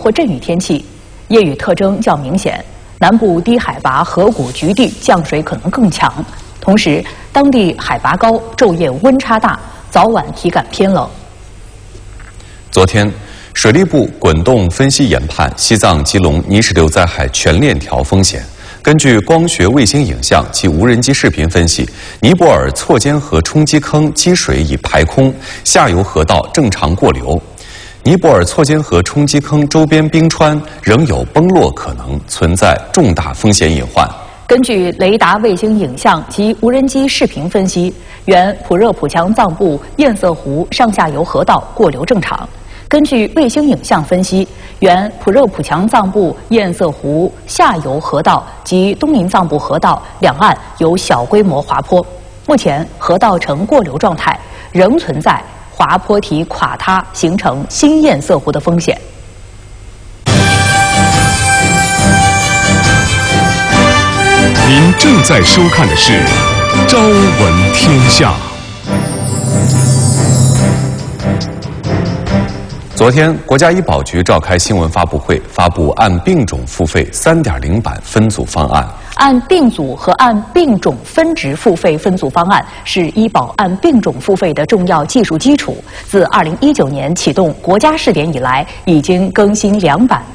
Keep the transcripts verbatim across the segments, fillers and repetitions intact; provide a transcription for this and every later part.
或阵雨天气，夜雨特征较明显。南部低海拔河谷局地降水可能更强，同时当地海拔高，昼夜温差大，早晚体感偏冷。 昨天，水利部滚动分析研判西藏吉隆泥石流灾害全链条风险。根据光学卫星影像及无人机视频分析，尼泊尔错间河冲积坑积水已排空，下游河道正常过流。尼泊尔错间河冲积坑周边冰川仍有崩落可能，存在重大风险隐患。 根据雷达卫星影像及无人机视频分析，原普热普强藏布堰塞湖上下游河道过流正常。根据卫星影像分析，原普热普强藏布堰塞湖下游河道及东宁藏布河道两岸有小规模滑坡，目前河道呈过流状态，仍存在滑坡体垮塌形成新堰塞湖的风险。 您正在收看的是《朝闻天下》。 昨天，国家医保局召开新闻发布会，发布按病种付费 三点零 版分组方案。 按病组和按病种分值付费分组方案是医保按病种付费的重要技术基础。自二零一九年启动国家试点以来，已经更新两版。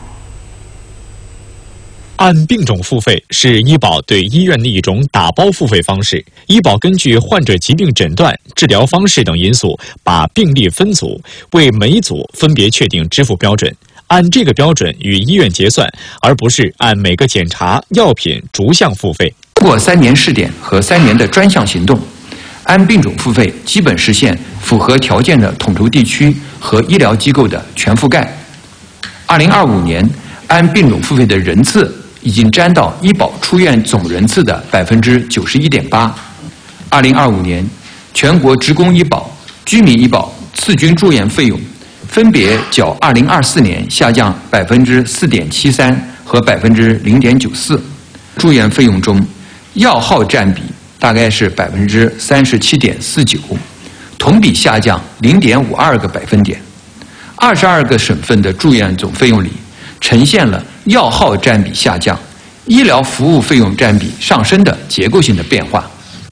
按病种付费是医保对医院的一种打包付费方式。医保根据患者疾病诊断、治疗方式等因素，把病例分组，为每组分别确定支付标准，按这个标准与医院结算，而不是按每个检查、药品逐项付费。 通过三年试点和三年的专项行动，按病种付费基本实现符合条件的统筹地区和医疗机构的全覆盖。二零二五年，按病种付费的人次已经占到医保出院总人次的百分之九十一点八。二零二五年，全国职工医保、居民医保次均住院费用分别较二零二四年下降百分之四点七三和百分之零点九四。住院费用中，药号占比大概是百分之三十七点四九，同比下降零点五二个百分点。二十二个省份的住院总费用里，呈现了药号占比下降、医疗服务费用占比上升的结构性的变化。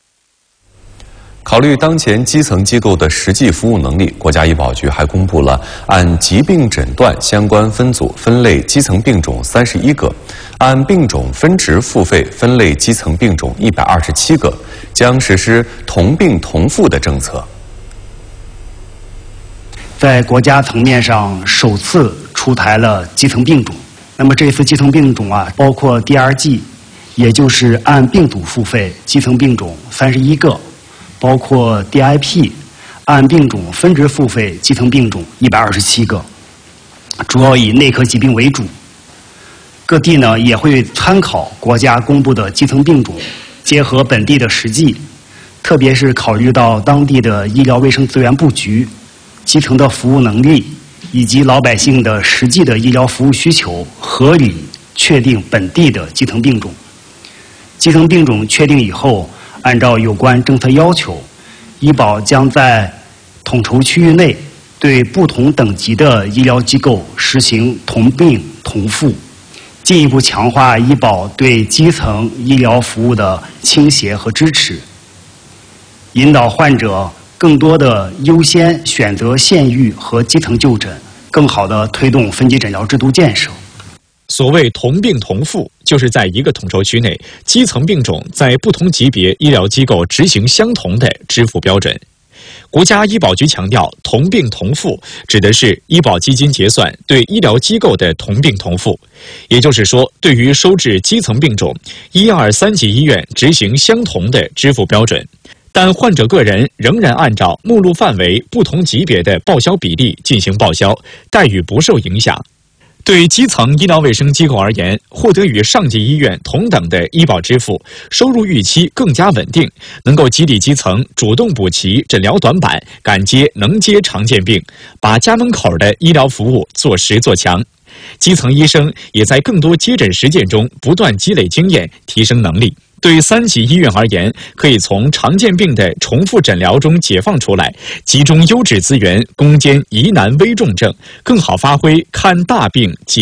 考虑当前基层机构的实际服务能力，国家医保局还公布了按疾病诊断相关分组分类基层病种三十一个，按病种分值付费分类基层病种一百二十七个，将实施同病同付的政策。 在国家层面上首次出台了基层病种。那么这次基层病种啊，包括 D R G， 也就是按病组付费基层病种三十一个，包括 D I P， 按病种分值付费基层病种一百二十七个，主要以内科疾病为主。各地呢也会参考国家公布的基层病种，结合本地的实际，特别是考虑到当地的医疗卫生资源布局、基层的服务能力以及老百姓的实际的医疗服务需求，合理确定本地的基层病种。基层病种确定以后，按照有关政策要求，医保将在统筹区域内对不同等级的医疗机构实行同病同付，进一步强化医保对基层医疗服务的倾斜和支持，引导患者更多的优先选择县域和基层就诊，更好地推动分级诊疗制度建设。 所谓同病同付，就是在一个统筹区内，基层病种在不同级别医疗机构执行相同的支付标准。国家医保局强调，同病同付指的是医保基金结算对医疗机构的同病同付，也就是说，对于收治基层病种，一二三级医院执行相同的支付标准。但患者个人仍然按照目录范围不同级别的报销比例进行报销，待遇不受影响。对基层医疗卫生机构而言，获得与上级医院同等的医保支付，收入预期更加稳定，能够激励基层主动补齐诊疗短板，敢接能接常见病，把家门口的医疗服务做实做强。基层医生也在更多接诊实践中不断积累经验，提升能力。对三级医院而言，可以从常见病的重复诊疗中解放出来，集中优质资源攻坚疑难危重症，更好发挥看大病解